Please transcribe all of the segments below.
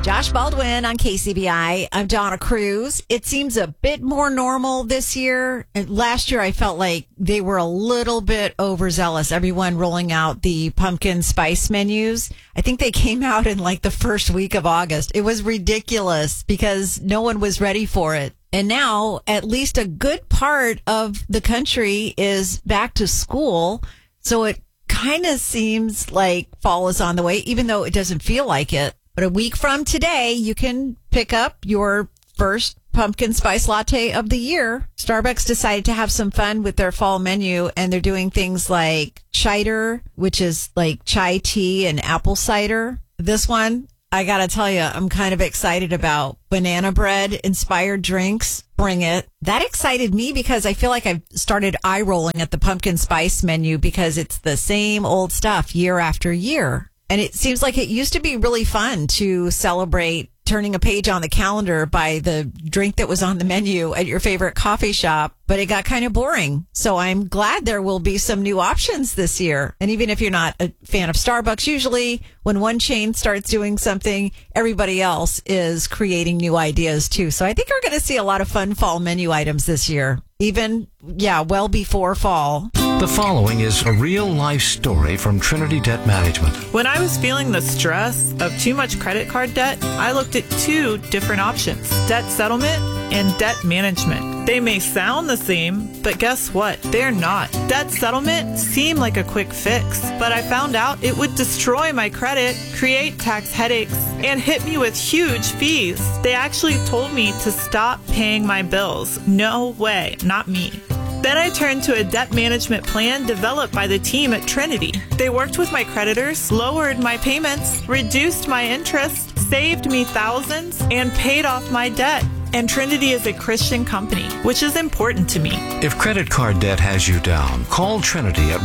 Josh Baldwin on KCBI. I'm Donna Cruz. It seems a bit more normal this year. Last year, I felt like they were a little bit overzealous. Everyone rolling out the pumpkin spice menus. I think they came out in like the first week of August. It was ridiculous because no one was ready for it. And now at least a good part of the country is back to school. So it kind of seems like fall is on the way, even though it doesn't feel like it. But a week from today, you can pick up your first pumpkin spice latte of the year. Starbucks decided to have some fun with their fall menu, and they're doing things like cider, which is like chai tea and apple cider. This one, I got to tell you, I'm kind of excited about. Banana bread inspired drinks. Bring it. That excited me because I feel like I've started eye rolling at the pumpkin spice menu because it's the same old stuff year after year. And it seems like it used to be really fun to celebrate turning a page on the calendar by the drink that was on the menu at your favorite coffee shop, but it got kind of boring. So I'm glad there will be some new options this year. And even if you're not a fan of Starbucks, usually when one chain starts doing something, everybody else is creating new ideas too. So I think we're going to see a lot of fun fall menu items this year. Even, well before fall. The following is a real-life story from Trinity Debt Management. When I was feeling the stress of too much credit card debt, I looked at two different options: debt settlement and debt management. They may sound the same, but guess what? They're not. Debt settlement seemed like a quick fix, but I found out it would destroy my credit, create tax headaches, and hit me with huge fees. They actually told me to stop paying my bills. No way, not me. Then I turned to a debt management plan developed by the team at Trinity. They worked with my creditors, lowered my payments, reduced my interest, saved me thousands, and paid off my debt. And Trinity is a Christian company, which is important to me. If credit card debt has you down, call Trinity at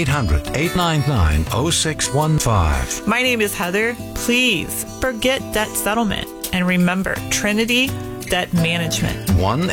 1-800-899-0615. My name is Heather. Please forget debt settlement and remember Trinity Debt Management.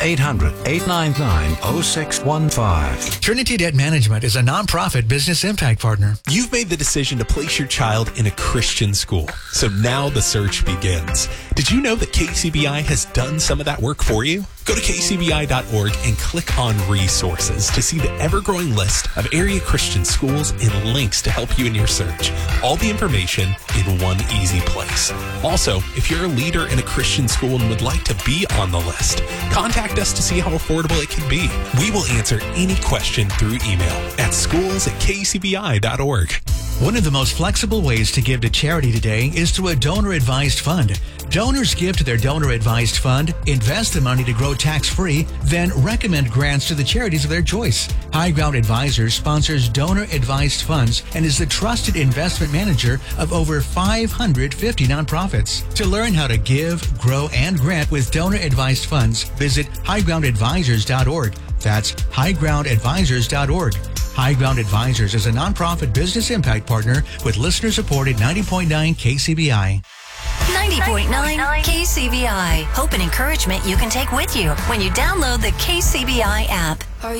1-800-899-0615. Trinity Debt Management is a nonprofit business impact partner. You've made the decision to place your child in a Christian school, so now the search begins. Did you know that KCBI has done some of that work for you? Go to kcbi.org and click on resources to see the ever-growing list of area Christian schools and links to help you in your search. All the information in one easy place. Also, if you're a leader in a Christian school and would like to be on the list, contact us to see how affordable it can be. We will answer any question through email at schools@kcbi.org. One of the most flexible ways to give to charity today is through a donor-advised fund. Donors give to their donor-advised fund, invest the money to grow tax-free, then recommend grants to the charities of their choice. High Ground Advisors sponsors donor-advised funds and is the trusted investment manager of over 550 nonprofits. To learn how to give, grow, and grant with donor-advised funds, visit highgroundadvisors.org. That's highgroundadvisors.org. High Ground Advisors is a nonprofit business impact partner with listener-supported 90.9 KCBI. 90.9 KCBI. Hope and encouragement you can take with you when you download the KCBI app.